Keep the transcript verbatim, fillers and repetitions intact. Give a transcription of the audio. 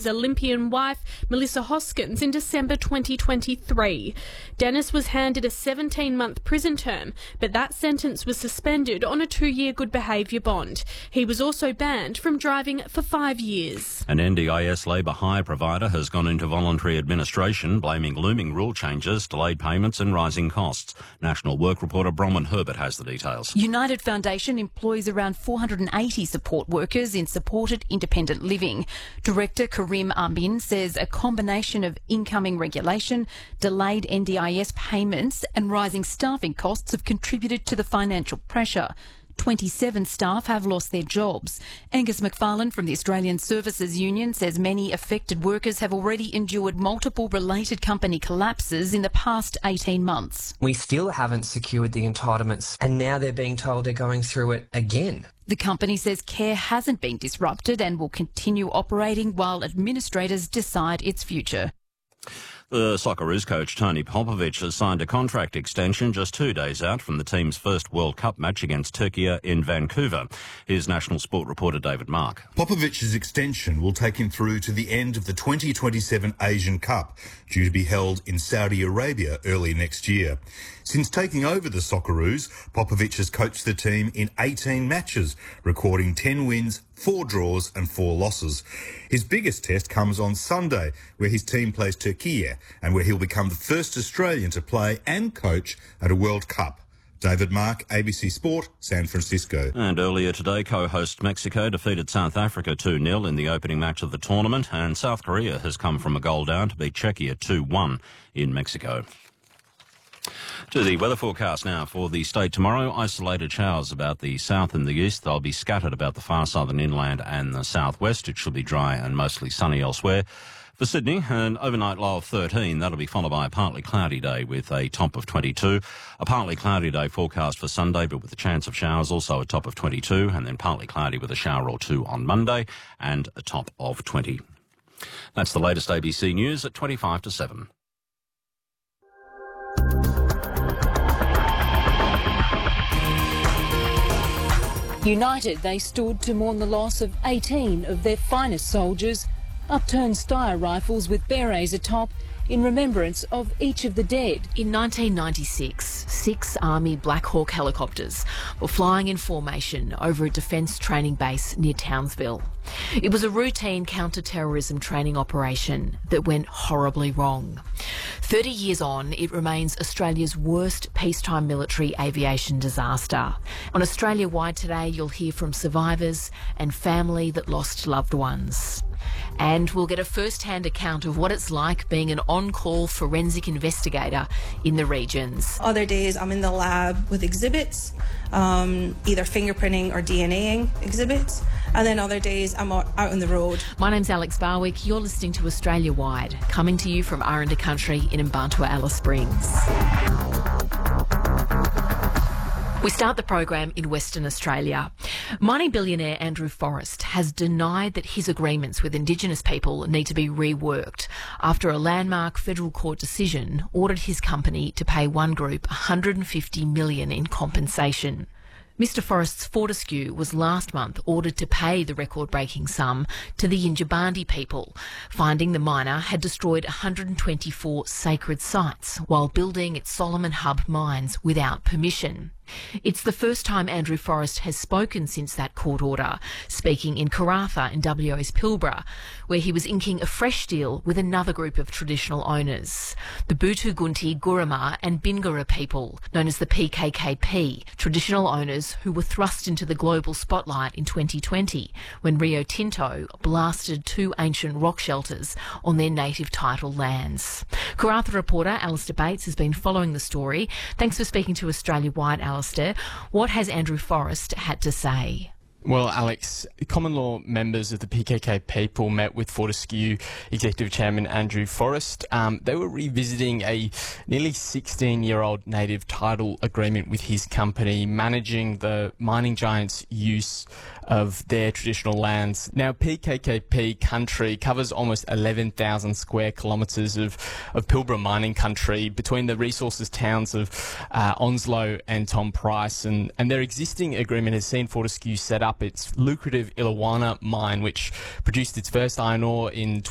his Olympian wife, Melissa Hoskins, in December twenty twenty-three. Dennis was handed a seventeen-month prison term, but that sentence was suspended on a two-year good behaviour bond. He was also banned from driving for five years. An N D I S labour hire provider has gone into voluntary administration, blaming looming rule changes, delayed payments and rising costs. National Work reporter Bronwyn Herbert has the details. United Foundation employs around four hundred eighty support workers in supported independent living. Director Karim Amin says a combination of incoming regulation, delayed N D I S payments and rising staffing costs have contributed to the financial pressure. twenty-seven staff have lost their jobs. Angus McFarlane from the Australian Services Union says many affected workers have already endured multiple related company collapses in the past eighteen months. We still haven't secured the entitlements and now they're being told they're going through it again. The company says care hasn't been disrupted and will continue operating while administrators decide its future. The Socceroos coach Tony Popovic has signed a contract extension just two days out from the team's first World Cup match against Turkey in Vancouver. Here's National Sport reporter David Mark. Popovic's extension will take him through to the end of the twenty twenty-seven Asian Cup, due to be held in Saudi Arabia early next year. Since taking over the Socceroos, Popovic has coached the team in eighteen matches, recording ten wins, four draws and four losses. His biggest test comes on Sunday, where his team plays Turkey, and where he'll become the first Australian to play and coach at a World Cup. David Mark, A B C Sport, San Francisco. And earlier today, co-host Mexico defeated South Africa two nil in the opening match of the tournament, and South Korea has come from a goal down to beat Czechia two one in Mexico. To the weather forecast now for the state tomorrow. Isolated showers about the south and the east. They'll be scattered about the far southern inland and the southwest. It should be dry and mostly sunny elsewhere. For Sydney, an overnight low of thirteen. That'll be followed by a partly cloudy day with a top of twenty-two. A partly cloudy day forecast for Sunday, but with a chance of showers, also a top of twenty-two, and then partly cloudy with a shower or two on Monday and a top of twenty. That's the latest A B C News at twenty-five to seven. United, they stood to mourn the loss of eighteen of their finest soldiers, upturned Steyr rifles with berets atop in remembrance of each of the dead. In nineteen ninety-six, six Army Black Hawk helicopters were flying in formation over a defence training base near Townsville. It was a routine counter-terrorism training operation that went horribly wrong. Thirty years on, it remains Australia's worst peacetime military aviation disaster. On Australia Wide today, you'll hear from survivors and family that lost loved ones. And we'll get a first-hand account of what it's like being an on-call forensic investigator in the regions. Other days I'm in the lab with exhibits, um, either fingerprinting or DNAing exhibits, and then other days I'm out on the road. My name's Alex Barwick. You're listening to Australia Wide, coming to you from Aranda Country in Mbantua, Alice Springs. We start the program in Western Australia. Mining billionaire Andrew Forrest has denied that his agreements with Indigenous people need to be reworked after a landmark federal court decision ordered his company to pay one group one hundred fifty million dollars in compensation. Mister Forrest's Fortescue was last month ordered to pay the record-breaking sum to the Yindjibarndi people, finding the miner had destroyed one hundred twenty-four sacred sites while building its Solomon Hub mines without permission. It's the first time Andrew Forrest has spoken since that court order, speaking in Karratha in W A's Pilbara, where he was inking a fresh deal with another group of traditional owners, the Butu Gunti, Guruma and Bingara people, known as the P K K P, traditional owners who were thrust into the global spotlight in twenty twenty when Rio Tinto blasted two ancient rock shelters on their native title lands. Karratha reporter Alistair Bates has been following the story. Thanks for speaking to Australia Wide, Alistair. What has Andrew Forrest had to say? Well, Alex, common law members of the P K K people met with Fortescue Executive Chairman Andrew Forrest. Um, they were revisiting a nearly sixteen-year-old native title agreement with his company, managing the mining giant's use of their traditional lands. Now, P K K P country covers almost eleven thousand square kilometres of, of Pilbara mining country between the resources towns of uh, Onslow and Tom Price, and, and their existing agreement has seen Fortescue set up its lucrative Illawarra mine, which produced its first iron ore in